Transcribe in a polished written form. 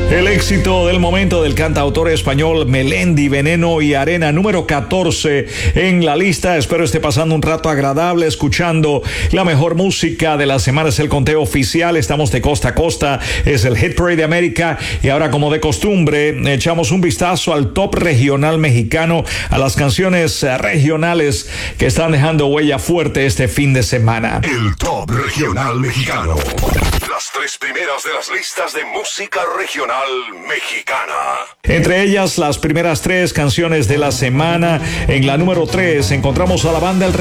El éxito del momento del cantautor español Melendi, Veneno y Arena, número 14 en la lista. Espero esté pasando un rato agradable escuchando la mejor música de la semana. Es el conteo oficial, estamos de costa a costa, es el Hit Parade de América y ahora, como de costumbre, echamos un vistazo al top regional mexicano, a las canciones regionales que están dejando huella fuerte este fin de semana. El top regional mexicano. Las tres primeras de las listas de música regional mexicana. Entre ellas, las primeras tres canciones de la semana. En la número 3 encontramos a la banda El